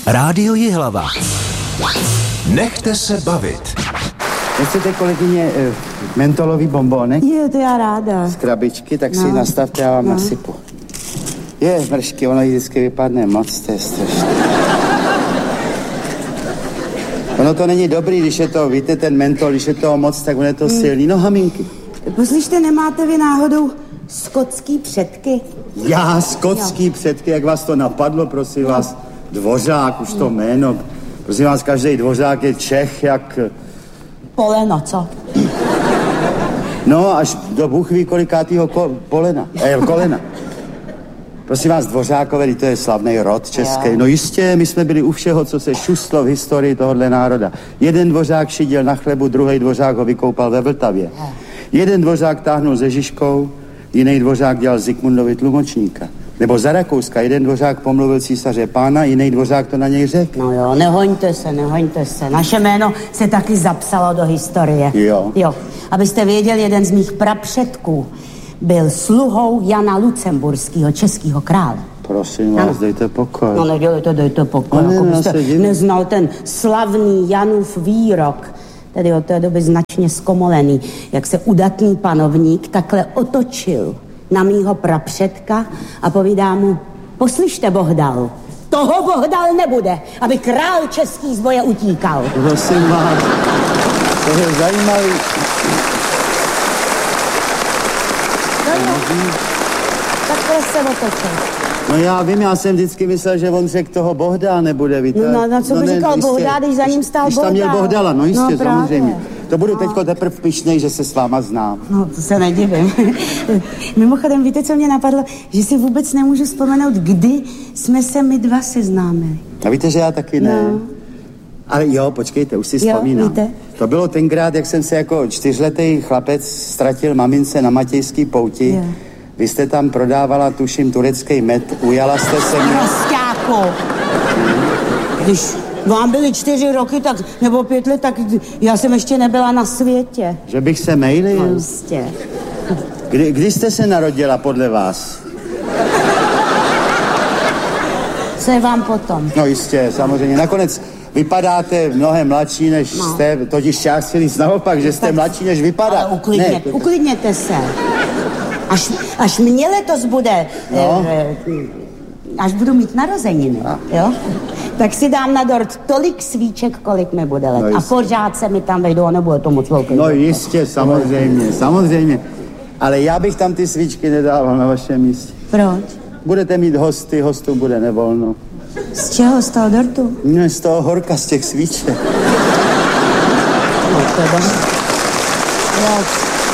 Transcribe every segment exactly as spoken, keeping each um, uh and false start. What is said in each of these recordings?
Rádio Jihlava. Nechte se bavit. Nechcete, kolegyně, mentolový bonbónek? Je, to já ráda. Z krabičky, tak no. si ji nastavte, já vám no. nasypu. Je, mršky, ono jí vždycky vypadne moc, to je strašné. Ono to není dobrý, když je to, víte, ten mentol, když je toho moc, tak on je to hmm. silný. No, haminky. Poslyšte, nemáte vy náhodou skotský předky? Já, skotský jo. předky, jak vás to napadlo, prosím no. vás. Dvořák, už to jméno. Prosím vás, každý dvořák je Čech, jak... Poleno, co? No, až do Bůh ví kolikátýho ko- polena, eh, kolena. Prosím vás, Dvořákové, to je slavný rod český. No jistě, my jsme byli u všeho, co se šustlo v historii tohohle národa. Jeden Dvořák šidil na chlebu, druhý Dvořák ho vykoupal ve Vltavě. Jeden Dvořák táhnul ze Žižkou, jiný Dvořák dělal Zikmundovi tlumočníka. Nebo za Rakouska, jeden Dvořák pomluvil císaře pána, jiný Dvořák to na něj řekl. No jo, nehoňte se, nehoňte se. Naše jméno se taky zapsalo do historie. Jo. Jo. Abyste věděli, jeden z mých prapředků byl sluhou Jana Lucemburského, českého krále. Prosím vás, ano. dejte pokoj. No nedělejte, dejte pokoj. No, jako ne, byste neznal ten slavný Janův výrok, tedy od té doby značně zkomolený, jak se udatný panovník takhle otočil na mýho prapředka a povídá mu, poslyšte, Bohdal, toho Bohdal nebude, aby král český z boje utíkal. Prosím vás, to je zajímavý. No jo, takhle se otočil. No já vím, já jsem vždycky myslel, že on řekl toho Bohdala nebude, víte. No, no, no co by no, říkal Bohdal, když za ním stál Bohdal. Bohdal. Když tam měl Bohdala, no jistě, no, samozřejmě. To budu no. teďko teprve pyšnej, že se s váma znám. No, to se nedivím. Mimochodem, víte, co mě napadlo? Že si vůbec nemůžu vzpomenout, kdy jsme se my dva seznámili. A víte, že já taky ne. No. Ale jo, počkejte, už si jo, vzpomínám. Víte? To bylo tenkrát, jak jsem se jako čtyřletý chlapec ztratil mamince na Matějský pouti. Jo. Vy jste tam prodávala, tuším, turecký med. Ujala jste se mě... Prosťáku. Když vám byly čtyři roky, tak, nebo pět let, tak já jsem ještě nebyla na světě. Že bych se mejlil? No, jistě. Kdy, kdy jste se narodila podle vás? Co je vám potom? No jistě, samozřejmě. Nakonec vypadáte mnohem mladší, než no. jste, totiž já chci říct naopak, že jste tak, mladší, než vypadá. Ale uklidně, ne, to... uklidněte se. Až, až mě letos bude, no. eh, až budu mít narozeniny, a. jo, tak si dám na dort tolik svíček, kolik mi bude let. No a pořád se mi tam vejdou a nebude to moc velký. No jistě, samozřejmě, samozřejmě. Ale já bych tam ty svíčky nedával na vašem místě. Proč? Budete mít hosty, hostů bude nevolno. Z čeho? Z toho dortu? Ne, z toho horka, z těch svíček. No teda. Jak?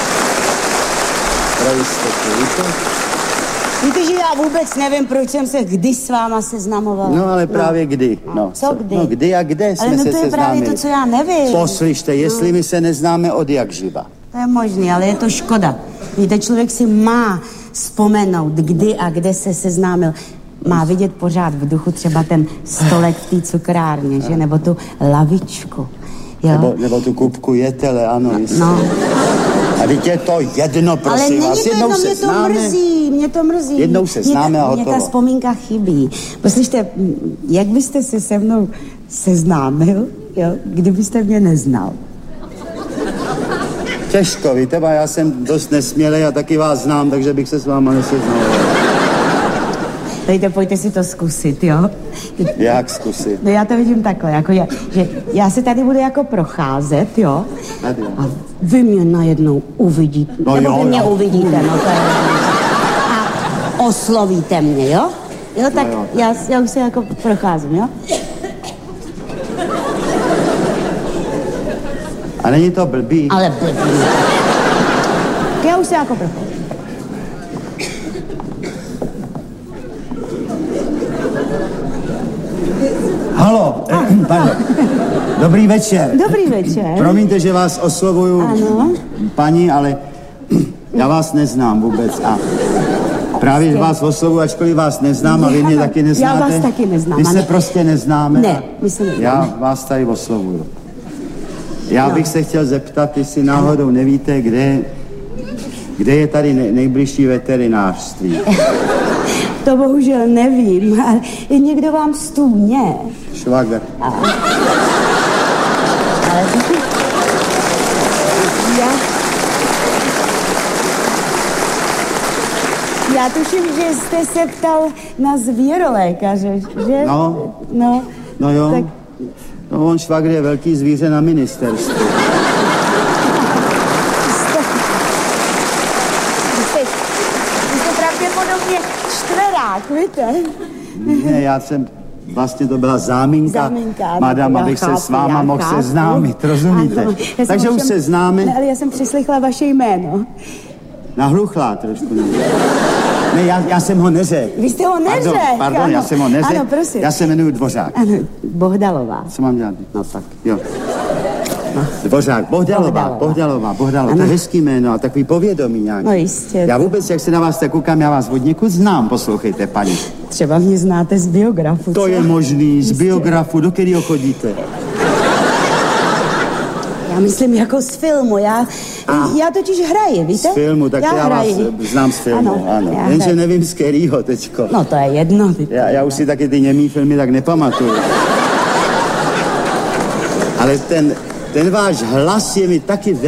Víte? Víte, že já vůbec nevím, proč jsem se kdy s váma seznamovala. No, ale právě no. kdy. No. Co kdy? No, kdy a kde jsme ale no, se to je seznámili. právě to, co já nevím. Poslyšte, jestli no. my se neznáme od jak živa. To je možný, ale je to škoda. Víte, člověk si má vzpomenout, kdy a kde se seznámil. Má vidět pořád v duchu třeba ten stolek v té cukrárně, že? Nebo tu lavičku. Jo? Nebo, nebo tu kupku jetele, ano. No. A teď je to jedno, prosím vás. Ale není to jedno, mě to známe, mrzí, mě to mrzí. Jednou se známe mě, a hotovo. Mě ta vzpomínka chybí. Poslyšte, jak byste se se mnou seznámil, jo, kdybyste mě neznal? Těžko, víte, a já jsem dost nesmělej a taky vás znám, takže bych se s váma neseznal. Dejte, pojďte si to zkusit, jo? Jak zkusit? No já to vidím takhle, jako já, že já se tady budu jako procházet, jo? A vy mě najednou uvidíte, no nebo jo, vy mě jo. uvidíte, no to je... A oslovíte mě, jo? Jo, tak no jo. Já, já už se jako procházím, jo? A není to blbý? Ale blbý. Já už se jako procházím. Halo, pardon. Dobrý večer. Dobrý večer. Promiňte, že vás oslovuju, ano. paní, ale já vás neznám vůbec a právě vás oslovuju, ačkoliv vás neznám a vy mě taky neznáte. Já vás taky neznám. My se prostě neznáme. Ne, my se neznáme. Já vás tady oslovuju. Já bych se chtěl zeptat, jestli náhodou nevíte, kde, kde je tady nejbližší veterinářství. to bohužel nevím, ale někdo vám stůně. Švagr. A... Ale já... Já tuším, že jste se ptal na zvěrolékaře, že? No. No. No jo. Tak... No on švagr je velký zvíře na ministerstvu. Vy jste pravděpodobně čtverák, víte? Ne, já jsem... Vlastně to byla záminka, záminka madam, no, abych chápu, se s váma mohl chápu. seznámit, rozumíte? Ano, Takže už všem, se známe. Ne, ale já jsem přislechla vaše jméno. Nahluchlá trošku. Ne, ne já, já jsem ho neřekl. Vy jste ho neřekl. Pardon, pardon ano. já jsem ho neřekl. Ano, prosím. Já se jmenuji Dvořák. Ano, Bohdalová. Co mám dělat? No tak. Jo. No. Dvořák, Bohdalová, Bohdalová, Bohdalová, Bohdalová, to je hezký jméno a takový povědomí nějaký. No jistě. Já vůbec, jak se na vás tak koukám, já vás od někud znám, poslouchejte, paní. Třeba mě znáte z biografu. To co? je možný, z Jistě. biografu, do kterého chodíte? Já myslím jako z filmu, já, já totiž hraji, víte? Z filmu, tak já, já vás znám z filmu, ano. ano. Jenže hraji. Nevím z kterýho teďko. No to je jedno. Já, já už si taky ty němý filmy tak nepamatuju. Ale ten, ten váš hlas je mi taky